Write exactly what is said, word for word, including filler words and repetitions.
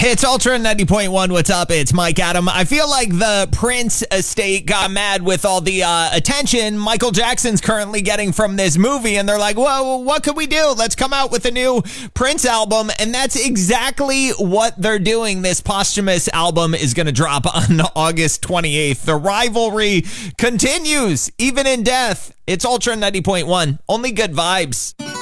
It's Ultra ninety point one. What's up? It's Mike Adam. I feel like the Prince estate got mad with all the uh, attention Michael Jackson's currently getting from this movie, and they're like, well, what could we do? Let's come out with a new Prince album, and that's exactly what they're doing. This posthumous album is going to drop on August twenty-eighth. The rivalry continues, even in death. It's Ultra ninety point one. Only good vibes.